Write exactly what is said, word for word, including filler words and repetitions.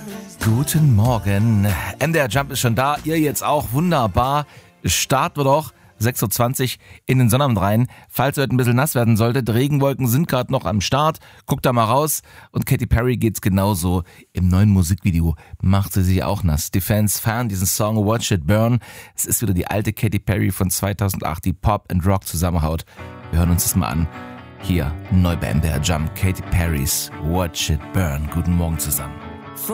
Guten Morgen. M D R Jump ist schon da. Ihr jetzt auch. Wunderbar. Starten wir doch. sechs Uhr zwanzig in den Sonnabend rein. Falls ihr heute ein bisschen nass werden solltet, Regenwolken sind gerade noch am Start. Guckt da mal raus. Und Katy Perry geht's genauso. Im neuen Musikvideo macht sie sich auch nass. Die Fans feiern diesen Song Watch It Burn. Es ist wieder die alte Katy Perry von zweitausendacht, die Pop and Rock zusammenhaut. Wir hören uns das mal an. Hier, neu bei M D R Jump, Katy Perrys Watch It Burn. Guten Morgen zusammen.